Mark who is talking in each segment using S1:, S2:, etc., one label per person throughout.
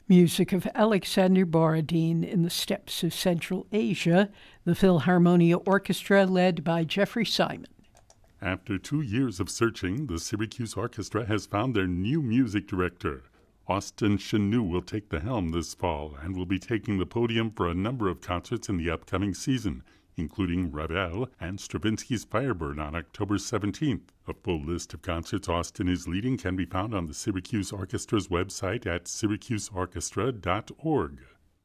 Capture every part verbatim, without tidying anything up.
S1: Music of Alexander Borodin in the Steppes of Central Asia, the Philharmonia Orchestra led by Jeffrey Simon.
S2: After two years of searching, the Syracuse Orchestra has found their new music director. Austin Chanou will take the helm this fall and will be taking the podium for a number of concerts in the upcoming season, including Ravel and Stravinsky's Firebird on October seventeenth. A full list of concerts Austin is leading can be found on the Syracuse Orchestra's website at syracuse orchestra dot org.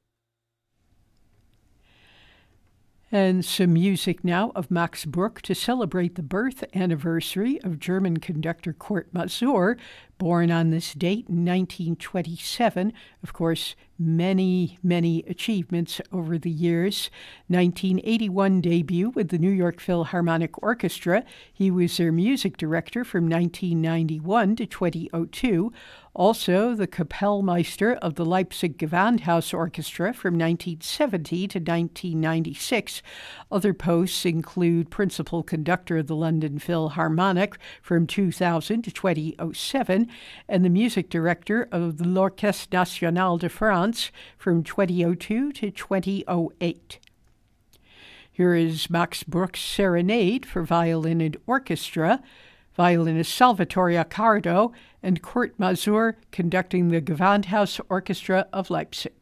S1: And some music now of Max Bruch to celebrate the birth anniversary of German conductor Kurt Masur, born on this date in nineteen twenty-seven. Of course, many, many achievements over the years. nineteen eighty-one debut with the New York Philharmonic Orchestra. He was their music director from nineteen ninety-one to two thousand two. Also, the Kapellmeister of the Leipzig Gewandhaus Orchestra from nineteen seventy to nineteen ninety-six. Other posts include principal conductor of the London Philharmonic from two thousand to two thousand seven, and the music director of the L'Orchestre National de France from two thousand two to two thousand eight. Here is Max Bruch's Serenade for violin and orchestra. Violinist Salvatore Accardo and Kurt Masur conducting the Gewandhaus Orchestra of Leipzig.